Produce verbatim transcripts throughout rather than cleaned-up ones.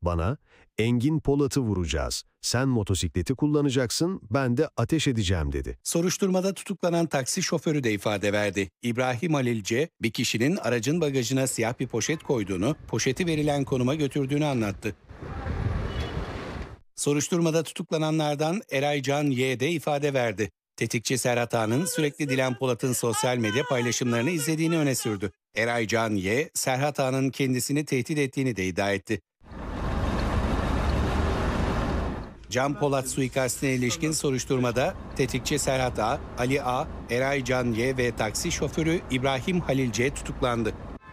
Bana, Engin Polat'ı vuracağız, sen motosikleti kullanacaksın, ben de ateş edeceğim dedi. Soruşturmada tutuklanan taksi şoförü de ifade verdi. İbrahim Halil C. bir kişinin aracın bagajına siyah bir poşet koyduğunu, poşeti verilen konuma götürdüğünü anlattı. Soruşturmada tutuklananlardan Eray Can Y. de ifade verdi. Tetikçi Serhat Ağa'nın sürekli Dilan Polat'ın sosyal medya paylaşımlarını izlediğini öne sürdü. Eray Can Y. Serhat Ağa'nın kendisini tehdit ettiğini de iddia etti. Can Polat suikastine ilişkin soruşturmada tetikçi Serhat Ağa, Ali A, Eray Can Y ve taksi şoförü İbrahim Halil C tutuklandı.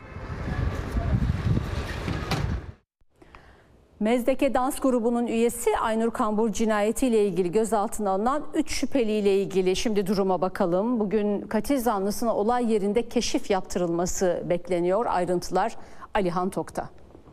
Mezdeke Dans grubunun üyesi Aynur Kambur cinayetiyle ilgili gözaltına alınan üç şüpheliyle ilgili şimdi duruma bakalım. Bugün katil zanlısına olay yerinde keşif yaptırılması bekleniyor. Ayrıntılar Alihan Tok'ta.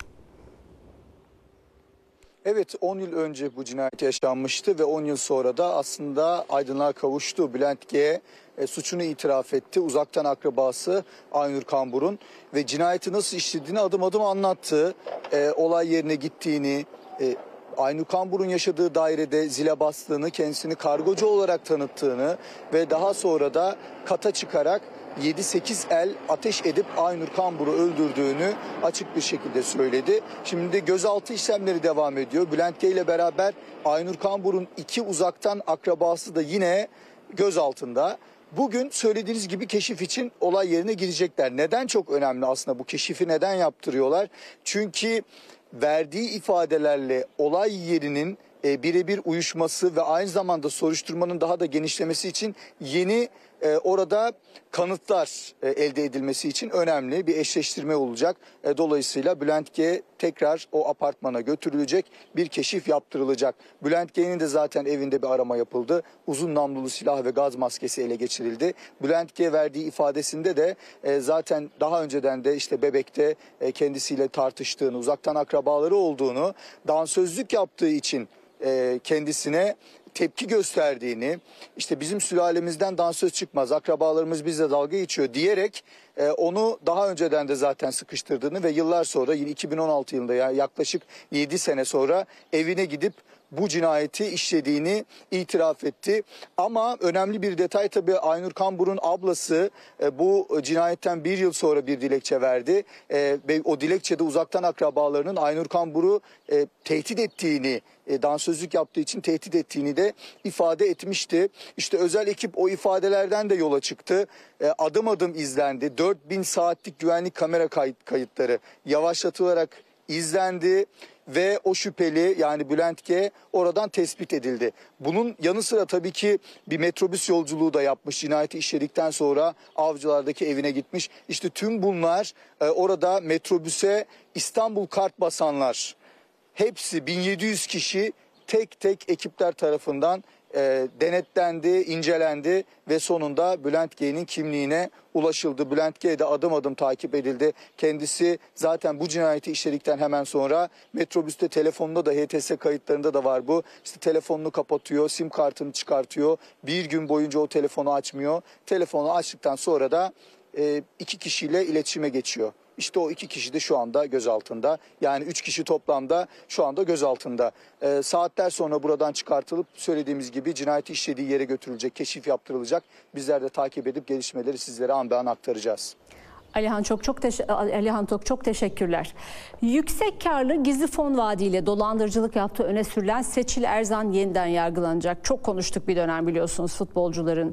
Evet, on yıl önce bu cinayet yaşanmıştı ve on yıl sonra da aslında aydınlığa kavuştu. Bülent G. E, suçunu itiraf etti. Uzaktan akrabası Aynur Kambur'un ve cinayeti nasıl işlediğini adım adım anlattı. E, olay yerine gittiğini, e, Aynur Kambur'un yaşadığı dairede zile bastığını, kendisini kargocu olarak tanıttığını ve daha sonra da kata çıkarak yedi sekiz el ateş edip Aynur Kambur'u öldürdüğünü açık bir şekilde söyledi. Şimdi de gözaltı işlemleri devam ediyor. Bülent G ile beraber Aynur Kambur'un iki uzaktan akrabası da yine gözaltında. Bugün söylediğiniz gibi keşif için olay yerine gidecekler. Neden çok önemli aslında bu keşifi neden yaptırıyorlar? Çünkü verdiği ifadelerle olay yerinin e, birebir uyuşması ve aynı zamanda soruşturmanın daha da genişlemesi için yeni e, orada kanıtlar e, elde edilmesi için önemli bir eşleştirme olacak. E, dolayısıyla Bülent G tekrar o apartmana götürülecek, bir keşif yaptırılacak. Bülent G'nin de zaten evinde bir arama yapıldı. Uzun namlulu silah ve gaz maskesi ele geçirildi. Bülent G verdiği ifadesinde de e, zaten daha önceden de işte Bebek'te e, kendisiyle tartıştığını, uzaktan akrabaları olduğunu, dansözlük yaptığı için e, kendisine tepki gösterdiğini, işte bizim sülalemizden dansöz çıkmaz, akrabalarımız bizle dalga geçiyor diyerek e, onu daha önceden de zaten sıkıştırdığını ve yıllar sonra yine iki bin on altı yılında yani yaklaşık yedi sene sonra evine gidip bu cinayeti işlediğini itiraf etti. Ama önemli bir detay tabii Aynur Kambur'un ablası e, bu cinayetten bir yıl sonra bir dilekçe verdi. E, ve o dilekçede uzaktan akrabalarının Aynur Kambur'u e, tehdit ettiğini, e, dansözlük yaptığı için tehdit ettiğini de ifade etmişti. İşte özel ekip o ifadelerden de yola çıktı. E, adım adım izlendi. dört bin saatlik güvenlik kamera kayıt, kayıtları yavaşlatılarak izlendi. Ve o şüpheli yani Bülent G oradan tespit edildi. Bunun yanı sıra tabii ki bir metrobüs yolculuğu da yapmış. Cinayeti işledikten sonra Avcılar'daki evine gitmiş. İşte tüm bunlar e, orada metrobüse İstanbul kart basanlar hepsi bin yedi yüz kişi tek tek ekipler tarafından E, denetlendi, incelendi ve sonunda Bülent G'nin kimliğine ulaşıldı. Bülent G de adım adım takip edildi. Kendisi zaten bu cinayeti işledikten hemen sonra metrobüste telefonunda da H T S kayıtlarında da var bu. İşte telefonunu kapatıyor, sim kartını çıkartıyor. Bir gün boyunca o telefonu açmıyor. Telefonu açtıktan sonra da e, iki kişiyle iletişime geçiyor. İşte o iki kişi de şu anda gözaltında. Yani üç kişi toplamda şu anda gözaltında. E, saatler sonra buradan çıkartılıp söylediğimiz gibi cinayeti işlediği yere götürülecek, keşif yaptırılacak. Bizler de takip edip gelişmeleri sizlere an be an aktaracağız. Alihan çok çok Alihan Tok çok teşekkürler. Yüksek karlı gizli fon vaadiyle dolandırıcılık yaptığı öne sürülen Seçil Erzan yeniden yargılanacak. Çok konuştuk bir dönem biliyorsunuz futbolcuların,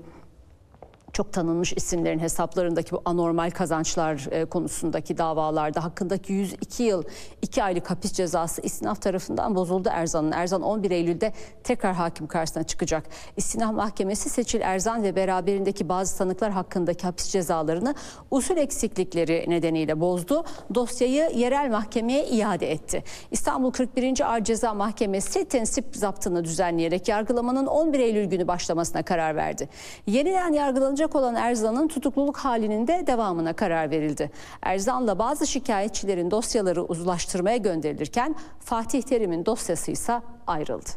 çok tanınmış isimlerin hesaplarındaki bu anormal kazançlar e, konusundaki davalarda hakkındaki yüz iki yıl iki aylık hapis cezası istinaf tarafından bozuldu Erzan'ın. Erzan on bir Eylül'de tekrar hakim karşısına çıkacak. İstinaf Mahkemesi Seçil Erzan ve beraberindeki bazı tanıklar hakkındaki hapis cezalarını usul eksiklikleri nedeniyle bozdu. Dosyayı yerel mahkemeye iade etti. İstanbul kırk birinci Ağır Ceza Mahkemesi tensip zaptını düzenleyerek yargılamanın on bir Eylül günü başlamasına karar verdi. Yeniden yargılanacak olan Erzan'ın tutukluluk halinin de devamına karar verildi. Erzan'la bazı şikayetçilerin dosyaları uzlaştırmaya gönderilirken Fatih Terim'in dosyası ise ayrıldı.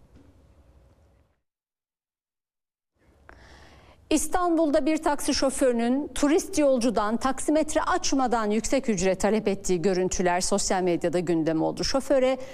İstanbul'da bir taksi şoförünün turist yolcudan taksimetre açmadan yüksek ücret talep ettiği görüntüler sosyal medyada gündem oldu. Şoföre